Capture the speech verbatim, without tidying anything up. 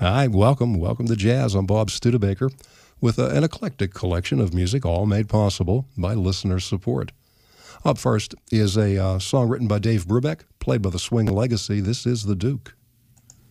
Hi, welcome. Welcome to Jazz. I'm Bob Studebaker with a, an eclectic collection of music, all made possible by listener support. Up first is a uh, song written by Dave Brubeck, played by the Swing Legacy. This is The Duke.